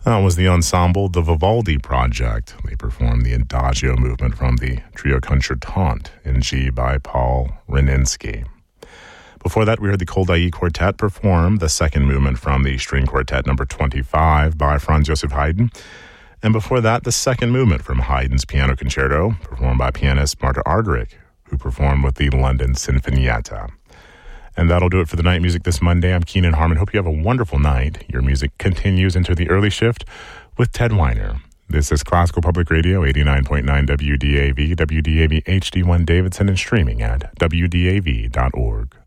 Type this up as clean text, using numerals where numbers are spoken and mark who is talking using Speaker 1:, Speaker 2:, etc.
Speaker 1: That was the ensemble The Vivaldi Project. They performed the Adagio movement from the Trio Concertante in G by Paul Reninsky. Before that, we heard the Koldai Quartet perform the second movement from the String Quartet number 25 by Franz Joseph Haydn. And before that, the second movement from Haydn's Piano Concerto, performed by pianist Marta Argerich, who performed with the London Sinfonietta. And that'll do it for the night music this Monday. I'm Keenan Harmon. Hope you have a wonderful night. Your music continues into the early shift with Ted Weiner. This is Classical Public Radio, 89.9 WDAV, WDAV HD1 Davidson, and streaming at WDAV.org.